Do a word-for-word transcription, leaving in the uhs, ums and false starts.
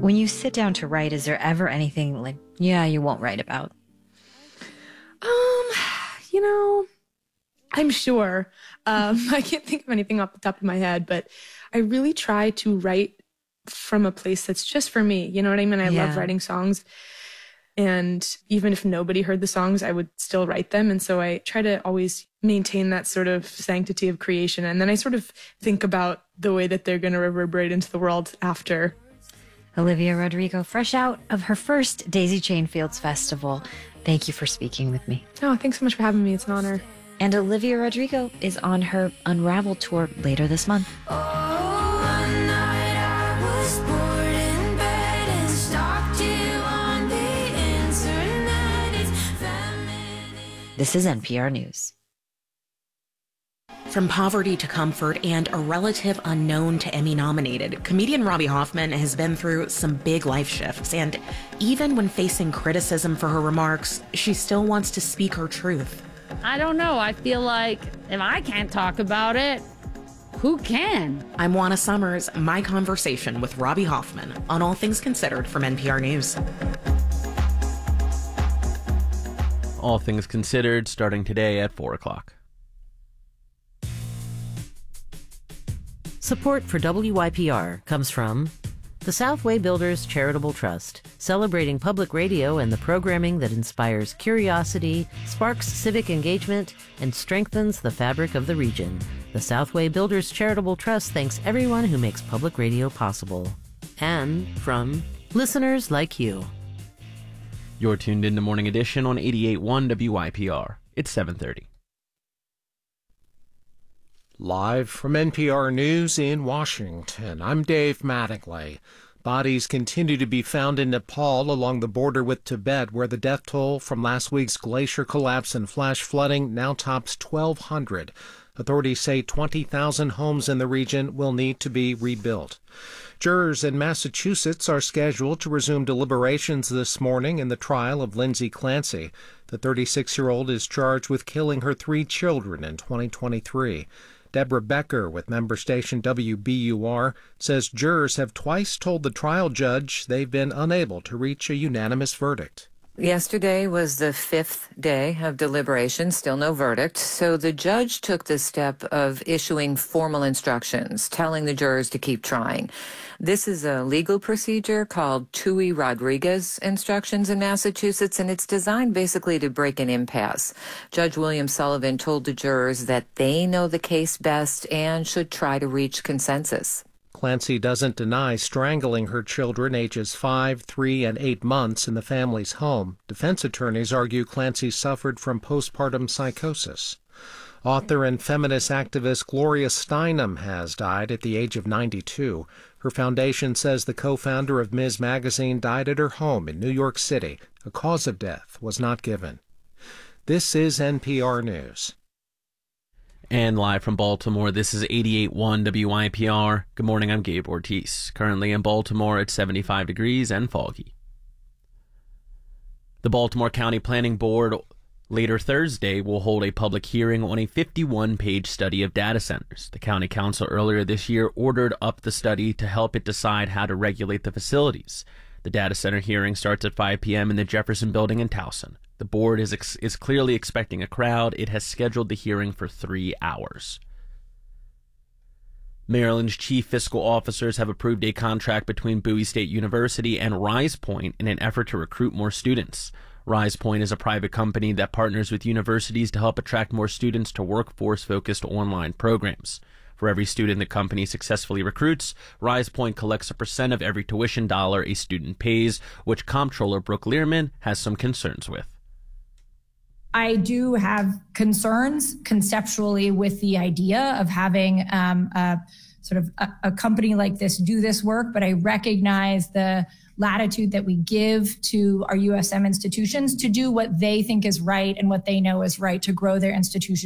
When you sit down to write, is there ever anything like, yeah, you won't write about? Um, you know, I'm sure. Um, I can't think of anything off the top of my head, but I really try to write from a place that's just for me. You know what I mean? I Yeah. love writing songs. And even if nobody heard the songs, I would still write them. And so I try to always maintain that sort of sanctity of creation. And then I sort of think about the way that they're going to reverberate into the world after. Olivia Rodrigo, fresh out of her first Daisy Chain Fields Festival. Thank you for speaking with me. Oh, thanks so much for having me. It's an honor. And Olivia Rodrigo is on her Unravel tour later this month. Oh, one night I was bored in bed and stalked you on the internet. It's feminine. This is N P R News. From poverty to comfort and a relative unknown to Emmy-nominated, comedian Robbie Hoffman has been through some big life shifts, and even when facing criticism for her remarks, she still wants to speak her truth. I don't know. I feel like if I can't talk about it, who can? I'm Juana Summers, my conversation with Robbie Hoffman on All Things Considered from N P R News. All Things Considered, starting today at four o'clock. Support for W Y P R comes from the Southway Builders Charitable Trust, celebrating public radio and the programming that inspires curiosity, sparks civic engagement, and strengthens the fabric of the region. The Southway Builders Charitable Trust thanks everyone who makes public radio possible. And from listeners like you. You're tuned in to Morning Edition on eighty-eight point one W Y P R. It's seven thirty. Live from N P R News in Washington, I'm Dave Mattingly. Bodies continue to be found in Nepal along the border with Tibet, where the death toll from last week's glacier collapse and flash flooding now tops twelve hundred. Authorities say twenty thousand homes in the region will need to be rebuilt. Jurors in Massachusetts are scheduled to resume deliberations this morning in the trial of Lindsay Clancy. The thirty-six-year-old is charged with killing her three children in twenty twenty-three. Deborah Becker with member station W B U R says jurors have twice told the trial judge they've been unable to reach a unanimous verdict. Yesterday was the fifth day of deliberation, still no verdict. So the judge took the step of issuing formal instructions, telling the jurors to keep trying. This is a legal procedure called Tui-Rodriguez instructions in Massachusetts, and it's designed basically to break an impasse. Judge William Sullivan told the jurors that they know the case best and should try to reach consensus. Clancy doesn't deny strangling her children ages five, three, and eight months in the family's home. Defense attorneys argue Clancy suffered from postpartum psychosis. Author and feminist activist Gloria Steinem has died at the age of ninety-two. Her foundation says the co-founder of Ms. Magazine died at her home in New York City. A cause of death was not given. This is N P R News. And live from Baltimore, this is eighty-eight point one W Y P R. Good morning, I'm Gabe Ortiz. Currently in Baltimore, it's seventy-five degrees and foggy. The Baltimore County Planning Board later Thursday will hold a public hearing on a fifty-one page study of data centers. The county council earlier this year ordered up the study to help it decide how to regulate the facilities. The data center hearing starts at five p.m. in the Jefferson Building in Towson. The board is ex- is clearly expecting a crowd. It has scheduled the hearing for three hours. Maryland's chief fiscal officers have approved a contract between Bowie State University and Rise Point in an effort to recruit more students. Rise Point is a private company that partners with universities to help attract more students to workforce-focused online programs. For every student the company successfully recruits, Rise Point collects a percent of every tuition dollar a student pays, which Comptroller Brooke Learman has some concerns with. I do have concerns conceptually with the idea of having um, a sort of a, a company like this do this work, but I recognize the latitude that we give to our U S M institutions to do what they think is right and what they know is right to grow their institutions.